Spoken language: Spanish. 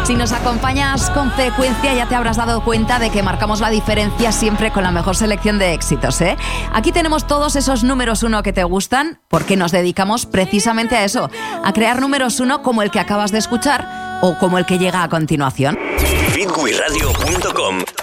Si nos acompañas con frecuencia ya te habrás dado cuenta de que marcamos la diferencia siempre con la mejor selección de éxitos, ¿eh? Aquí tenemos todos esos números uno que te gustan porque nos dedicamos precisamente a eso, a crear números uno como el que acabas de escuchar o como el que llega a continuación. Bitwiradio.com